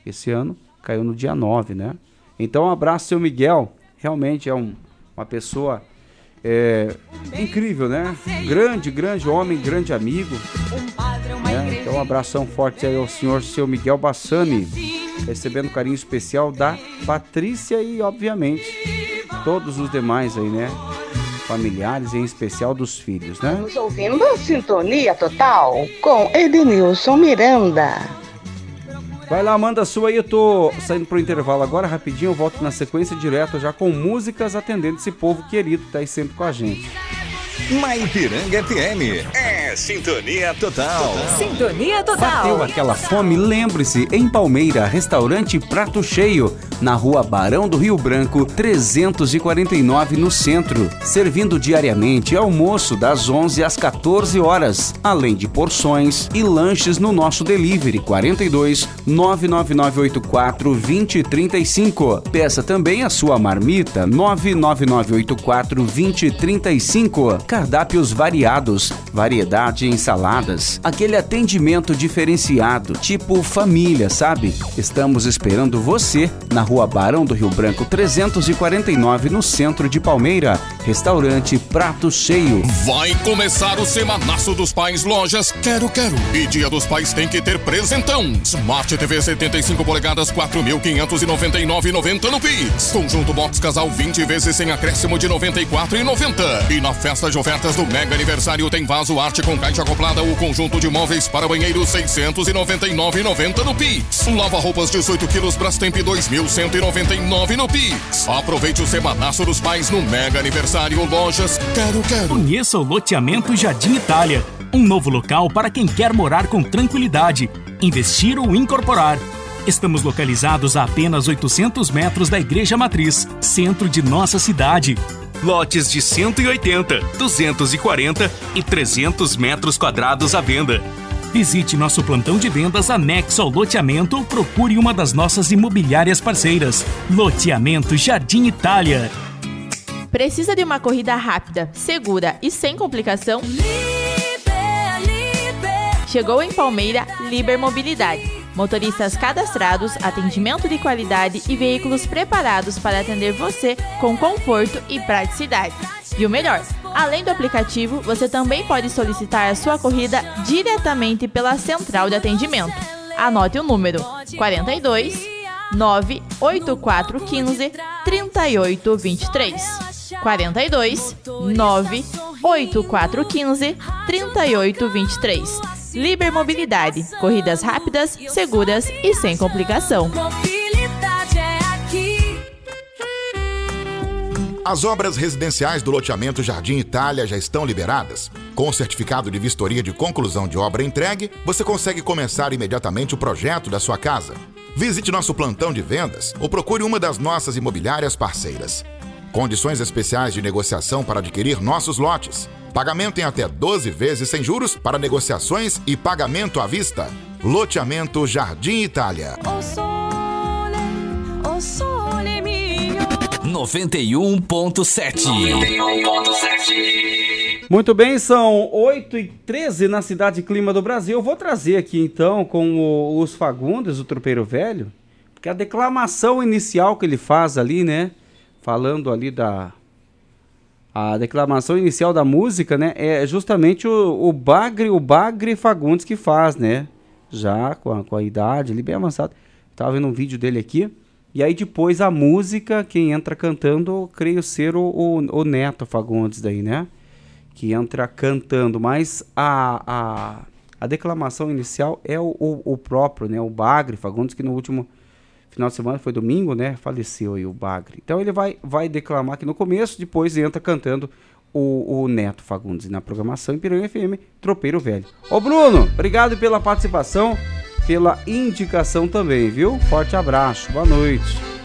Esse ano caiu no dia 9, né? Então, um abraço, seu Miguel. Realmente é uma pessoa incrível, né? Grande homem, grande amigo. Né? Então, um abração forte aí ao senhor, seu Miguel Bassani. Recebendo carinho especial da Patrícia e, obviamente, todos os demais aí, né? Familiares, em especial dos filhos, né? Estamos ouvindo a Sintonia Total com Edenilson Miranda. Vai lá, manda a sua aí, eu tô saindo pro intervalo agora, rapidinho, eu volto na sequência direto já com músicas atendendo esse povo querido que tá aí sempre com a gente. Maipiranga FM é Sintonia Total. Sintonia Total. Bateu aquela fome? Lembre-se, em Palmeira, restaurante Prato Cheio, na rua Barão do Rio Branco, 349 no centro. Servindo diariamente almoço das 11 às 14 horas, além de porções e lanches no nosso delivery 42 99984 2035. Peça também a sua marmita 99984 2035. Cardápios variados, variedade em saladas, aquele atendimento diferenciado, tipo família, sabe? Estamos esperando você na rua Barão do Rio Branco 349 no centro de Palmeira. Restaurante Prato Cheio. Vai começar o Semanaço dos Pais Lojas Quero. E Dia dos Pais tem que ter presentão. Smart TV 75 polegadas 4.599,90 no Pix. Conjunto Box Casal 20 vezes sem acréscimo de 94,90. E na festa de ofertas do Mega Aniversário tem vaso arte com caixa acoplada o conjunto de móveis para banheiro 699,90 no Pix. Lava roupas 18 quilos Brastemp 2.199 no Pix. Aproveite o Semanaço dos Pais no Mega Aniversário Lojas Quero. Conheça o loteamento Jardim Itália, um novo local para quem quer morar com tranquilidade, investir ou incorporar. Estamos localizados a apenas 800 metros da Igreja Matriz, centro de nossa cidade. Lotes de 180, 240 e 300 metros quadrados à venda. Visite nosso plantão de vendas anexo ao loteamento ou procure uma das nossas imobiliárias parceiras. Loteamento Jardim Itália. Precisa de uma corrida rápida, segura e sem complicação? Chegou em Palmeira Liber Mobilidade. Motoristas cadastrados, atendimento de qualidade e veículos preparados para atender você com conforto e praticidade. E o melhor, além do aplicativo, você também pode solicitar a sua corrida diretamente pela central de atendimento. Anote o número 42 98415 3823. 42 98415 3823. Liber Mobilidade. Corridas rápidas, seguras e sem complicação. Mobilidade é aqui. As obras residenciais do loteamento Jardim Itália já estão liberadas. Com o certificado de vistoria de conclusão de obra entregue, você consegue começar imediatamente o projeto da sua casa. Visite nosso plantão de vendas ou procure uma das nossas imobiliárias parceiras. Condições especiais de negociação para adquirir nossos lotes. Pagamento em até 12 vezes sem juros para negociações e pagamento à vista. Loteamento Jardim Itália. 91.7. Muito bem, são 8h13 na Cidade Clima do Brasil. Eu vou trazer aqui então com os Fagundes, o Tropeiro Velho, porque a declamação inicial que ele faz ali, né? Falando ali a declamação inicial da música, né? É justamente o Bagre Fagundes que faz, né? Já com a idade ali bem avançada. Tava vendo um vídeo dele aqui. E aí depois a música, quem entra cantando, creio ser o Neto Fagundes daí, né? Que entra cantando. Mas a declamação inicial é o próprio, né? O Bagre Fagundes, que no último final de semana, foi domingo, né? Faleceu aí o Bagre. Então ele vai declamar aqui no começo, depois entra cantando o Neto Fagundes na programação em Piranga FM, Tropeiro Velho. Ô Bruno, obrigado pela participação, pela indicação também, viu? Forte abraço, boa noite.